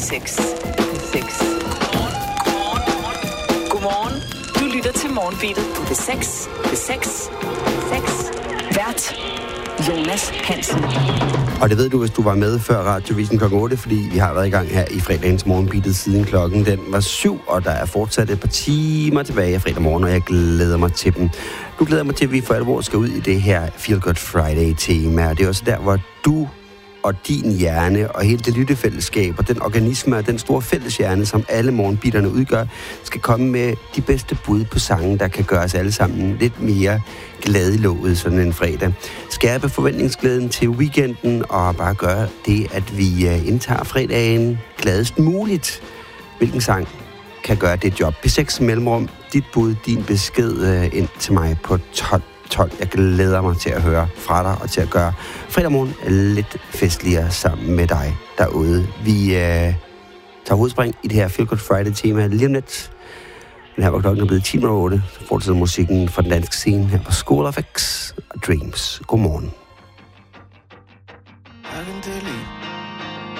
6. Godmorgen. Du lytter til Morgenbeatet på B6. Vært Jonas Hansen. Og det ved du, hvis du var med før Radiovisen kl. 8, fordi vi har været i gang her i fredagens Morgenbeatet siden klokken den var 7, og der er fortsat et par timer tilbage af fredag morgen, og jeg glæder mig til dem. Du glæder mig til, at vi for alvor skal ud i det her Feel Good Friday-tema, og det er også der, hvor du og din hjerne og hele det lyttefællesskab og den organisme og den store fælleshjerne, som alle morgenbeaterne udgør, skal komme med de bedste bud på sange, der kan gøre os alle sammen lidt mere glade i låget sådan en fredag. Skærpe forventningsglæden til weekenden og bare gøre det, at vi indtager fredagen gladest muligt. Hvilken sang kan gøre det job? P6 mellemrum, dit bud, din besked ind til mig på 12. Jeg glæder mig til at høre fra dig og til at gøre fredag morgen lidt festligere sammen med dig derude. Vi tager hovedspring i det her Feel Good Friday-tema lige om lidt. Den her var klokken er blevet 10:08. Så fortsætter musikken fra den danske scene her på School of X og Dreams. Godmorgen. I can